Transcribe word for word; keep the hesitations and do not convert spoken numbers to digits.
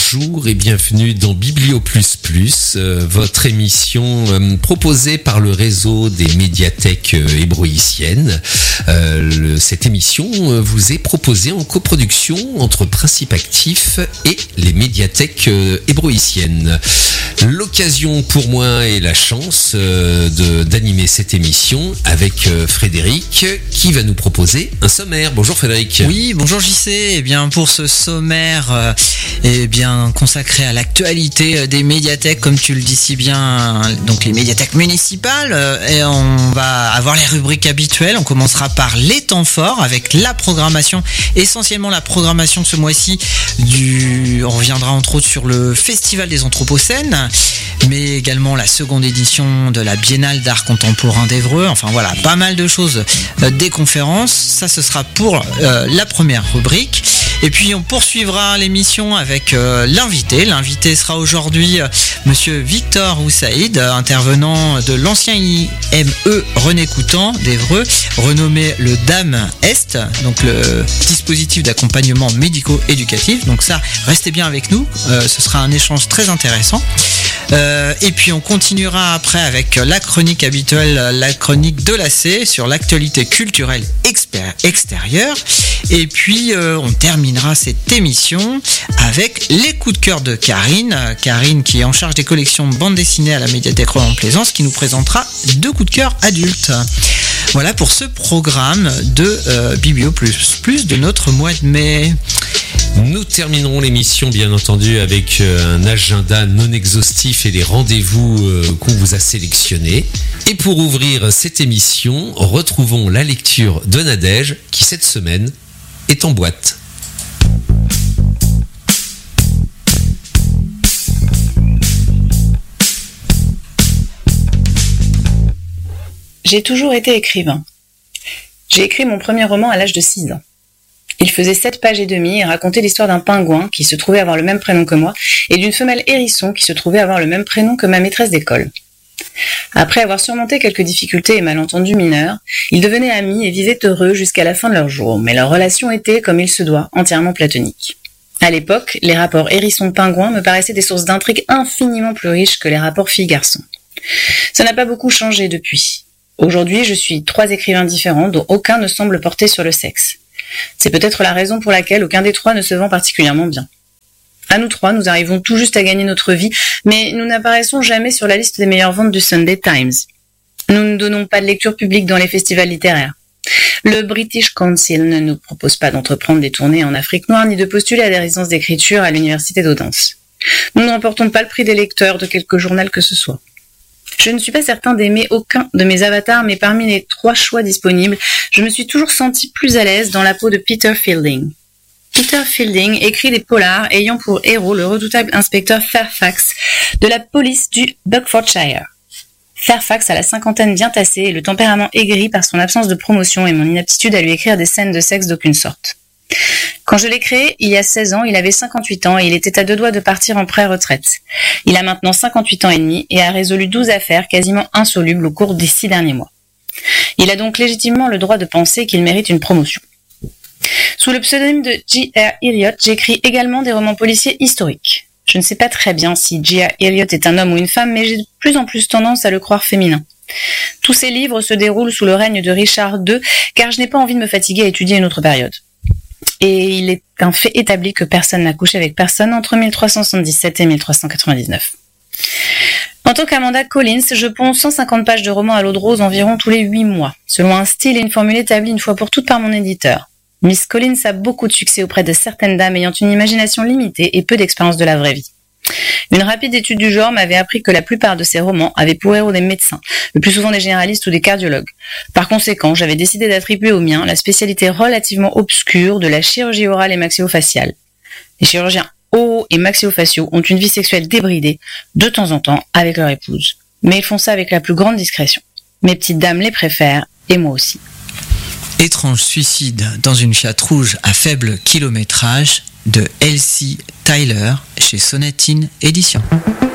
bonjour et bienvenue dans Biblio plus plus, euh, votre émission euh, proposée par le réseau des médiathèques euh, hébroïciennes. Euh, le, cette émission euh, vous est proposée en coproduction entre Principe Actif et les médiathèques euh, hébroïciennes. L'occasion pour moi et la chance euh, de, d'animer cette émission avec euh, Frédéric qui va nous proposer un sommaire. Bonjour Frédéric. Oui, bonjour J C. Eh bien, pour ce sommaire euh, eh bien, consacré à l'actualité des médiathèques, comme tu le dis si bien, donc les médiathèques municipales, euh, et on va avoir les rubriques habituelles. On commencera par les temps forts avec la programmation, essentiellement la programmation ce mois-ci du, on reviendra entre autres sur le Festival des Anthropocènes, mais également la seconde édition de la Biennale d'art contemporain d'Évreux. Enfin voilà, pas mal de choses, euh, des conférences. Ça, ce sera pour euh, la première rubrique. Et puis on poursuivra l'émission avec euh, l'invité. L'invité sera aujourd'hui euh, Monsieur Victor Oussaïd, euh, intervenant de l'ancien I M E René Coutan d'Évreux, renommé le DAM Est, donc le dispositif d'accompagnement médico-éducatif. Donc ça, restez bien avec nous, euh, ce sera un échange très intéressant. Euh, et puis on continuera après avec la chronique habituelle, la chronique de l'A C sur l'actualité culturelle expér- extérieure. Et puis euh, on terminera cette émission avec les coups de cœur de Karine. Karine qui est en charge des collections bande dessinée à la médiathèque Roland-Plaisance, qui nous présentera deux coups de cœur adultes. Voilà pour ce programme de euh, Biblio plus plus de notre mois de mai. Nous terminerons l'émission bien entendu avec un agenda non exhaustif et les rendez-vous qu'on vous a sélectionnés. Et pour ouvrir cette émission, retrouvons la lecture de Nadège qui cette semaine est en boîte. J'ai toujours été écrivain. J'ai écrit mon premier roman à l'âge de six ans. Il faisait sept pages et demie et racontait l'histoire d'un pingouin qui se trouvait avoir le même prénom que moi et d'une femelle hérisson qui se trouvait avoir le même prénom que ma maîtresse d'école. Après avoir surmonté quelques difficultés et malentendus mineurs, ils devenaient amis et vivaient heureux jusqu'à la fin de leur jour, mais leur relation était, comme il se doit, entièrement platonique. À l'époque, les rapports hérisson-pingouin me paraissaient des sources d'intrigues infiniment plus riches que les rapports filles-garçons. Ça n'a pas beaucoup changé depuis. Aujourd'hui, je suis trois écrivains différents dont aucun ne semble porter sur le sexe. C'est peut-être la raison pour laquelle aucun des trois ne se vend particulièrement bien. À nous trois, nous arrivons tout juste à gagner notre vie, mais nous n'apparaissons jamais sur la liste des meilleures ventes du Sunday Times. Nous ne donnons pas de lecture publique dans les festivals littéraires. Le British Council ne nous propose pas d'entreprendre des tournées en Afrique noire ni de postuler à des résidences d'écriture à l'université d'Odense. Nous ne remportons pas le prix des lecteurs de quelque journal que ce soit. Je ne suis pas certain d'aimer aucun de mes avatars, mais parmi les trois choix disponibles, je me suis toujours senti plus à l'aise dans la peau de Peter Fielding. Peter Fielding écrit des polars ayant pour héros le redoutable inspecteur Fairfax de la police du Buckfordshire. Fairfax a la cinquantaine bien tassée et le tempérament aigri par son absence de promotion et mon inaptitude à lui écrire des scènes de sexe d'aucune sorte. Quand je l'ai créé, il y a seize ans, il avait cinquante-huit ans et il était à deux doigts de partir en pré-retraite. Il a maintenant cinquante-huit ans et demi et a résolu douze affaires quasiment insolubles au cours des six derniers mois. Il a donc légitimement le droit de penser qu'il mérite une promotion. Sous le pseudonyme de J R Elliot, j'écris également des romans policiers historiques. Je ne sais pas très bien si J R Elliot est un homme ou une femme, mais j'ai de plus en plus tendance à le croire féminin. Tous ces livres se déroulent sous le règne de Richard deux, car je n'ai pas envie de me fatiguer à étudier une autre période. Et il est un fait établi que personne n'a couché avec personne entre mille trois cent soixante-dix-sept et mille trois cent quatre-vingt-dix-neuf. En tant qu'Amanda Collins, je ponds cent cinquante pages de romans à l'eau de rose environ tous les huit mois, selon un style et une formule établis une fois pour toutes par mon éditeur. Miss Collins a beaucoup de succès auprès de certaines dames ayant une imagination limitée et peu d'expérience de la vraie vie. Une rapide étude du genre m'avait appris que la plupart de ces romans avaient pour héros des médecins, le plus souvent des généralistes ou des cardiologues. Par conséquent, j'avais décidé d'attribuer au mien la spécialité relativement obscure de la chirurgie orale et maxillofaciale. Les chirurgiens oraux et maxillofaciaux ont une vie sexuelle débridée, de temps en temps, avec leur épouse. Mais ils font ça avec la plus grande discrétion. Mes petites dames les préfèrent, et moi aussi. Étrange suicide dans une Fiat rouge à faible kilométrage de Elsie Tyler chez Sonatine Éditions.